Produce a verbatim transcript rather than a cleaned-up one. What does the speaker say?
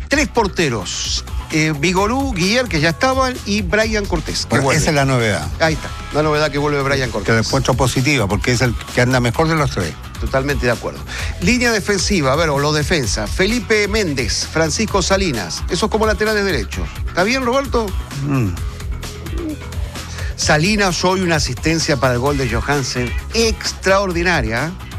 tres porteros. Eh, Vigorú, Guiller, que ya estaban, y Brian Cortés. Que Bueno, esa es la novedad. Ahí está, la novedad que vuelve Brian Cortés. Que la encuentro positiva, porque es el que anda mejor de los tres. Totalmente de acuerdo. Línea defensiva, a ver, o los defensa. Felipe Méndez, Francisco Salinas. Esos como laterales derechos. ¿Está bien, Roberto? Mm. Salinas, hoy una asistencia para el gol de Johansen extraordinaria.